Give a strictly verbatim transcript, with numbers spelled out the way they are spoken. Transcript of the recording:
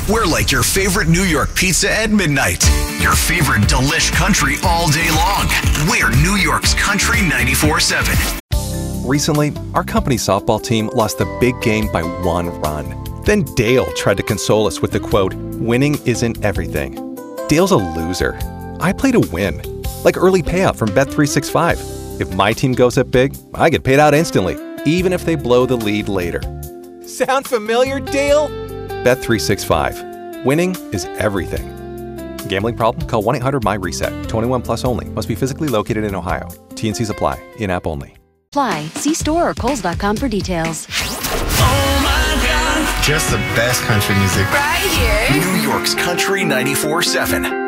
We're like your favorite New York pizza at midnight. Your favorite delish country all day long. We're New York's Country ninety-four seven. Recently, our company softball team lost the big game by one run. Then Dale tried to console us with the quote, "Winning isn't everything." Dale's a loser. I play to win. Like early payout from Bet three sixty-five. If my team goes up big, I get paid out instantly, even if they blow the lead later. Sound familiar, Dale? Bet three sixty-five. Winning is everything. Gambling problem? Call one eight hundred M Y reset. twenty-one plus only. Must be physically located in Ohio. T N Cs apply. In-app only. Apply. See store or Kohl's dot com for details. Oh my God. Just the best country music. Right here. New York's Country ninety-four seven.